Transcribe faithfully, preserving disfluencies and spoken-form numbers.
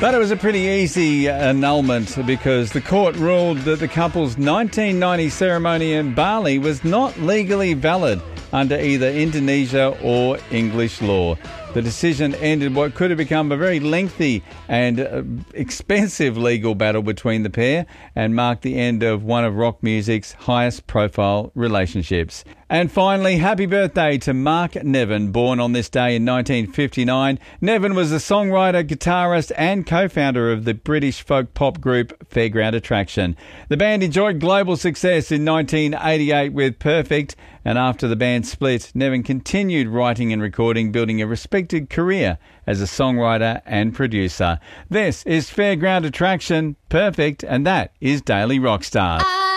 But it was a pretty easy annulment because the court ruled that the couple's nineteen ninety ceremony in Bali was not legally valid under either Indonesia or English law. The decision ended what could have become a very lengthy and uh, expensive legal battle between the pair and marked the end of one of rock music's highest profile relationships. And finally, happy birthday to Mark Nevin, born on this day in nineteen fifty-nine. Nevin was a songwriter, guitarist and co-founder of the British folk pop group Fairground Attraction. The band enjoyed global success in nineteen eighty-eight with Perfect, and after the band split, Nevin continued writing and recording, building a respected career as a songwriter and producer. This is Fairground Attraction, Perfect, and that is Daily Rockstars.